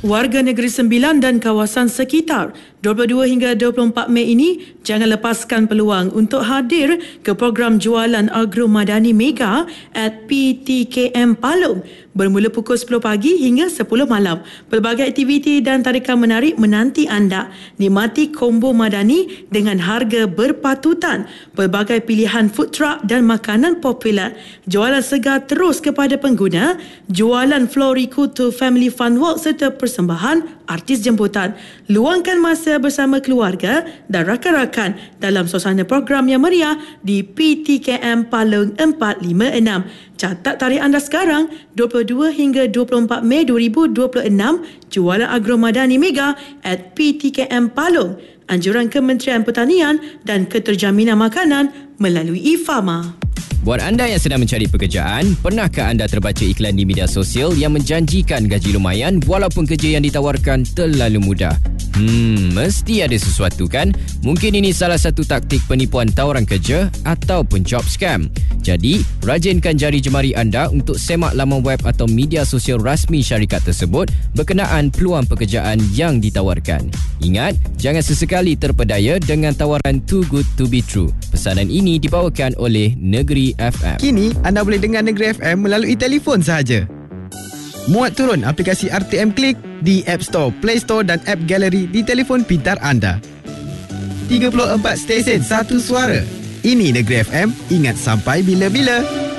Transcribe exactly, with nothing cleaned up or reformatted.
Warga Negeri Sembilan dan kawasan sekitar, dua puluh dua hingga dua puluh empat Mei ini jangan lepaskan peluang untuk hadir ke program jualan Agro Madani Mega at P T K M Palung bermula pukul sepuluh pagi hingga sepuluh malam. Pelbagai aktiviti dan tarikan menarik menanti anda. Nikmati kombo Madani dengan harga berpatutan. Pelbagai pilihan food truck dan makanan popular. Jualan segar terus kepada pengguna. Jualan Florikutu Family Fun Walk serta persembahan artis jemputan. Luangkan masa bersama keluarga dan rakan-rakan dalam suasana program yang meriah di P T K M Palung empat lima enam. Catat tarikh anda sekarang, dua puluh dua hingga dua puluh empat Mei dua ribu dua puluh enam, jualan Agro Madani Mega at P T K M Palung. Anjuran Kementerian Pertanian dan Keterjaminan Makanan melalui IFAMA. Buat anda yang sedang mencari pekerjaan, pernahkah anda terbaca iklan di media sosial yang menjanjikan gaji lumayan walaupun kerja yang ditawarkan terlalu mudah? Hmm, mesti ada sesuatu kan? Mungkin ini salah satu taktik penipuan tawaran kerja ataupun job scam. Jadi, rajinkan jari jemari anda untuk semak laman web atau media sosial rasmi syarikat tersebut berkenaan peluang pekerjaan yang ditawarkan. Ingat, jangan sesekali terpedaya dengan tawaran too good to be true. Pesanan ini dibawakan oleh Negeri F M. Kini, anda boleh dengar Negeri F M melalui telefon sahaja. Muat turun aplikasi R T M Click di App Store, Play Store dan App Gallery di telefon pintar anda. tiga puluh empat stesen, satu suara. Ini Negeri F M, ingat sampai bila-bila.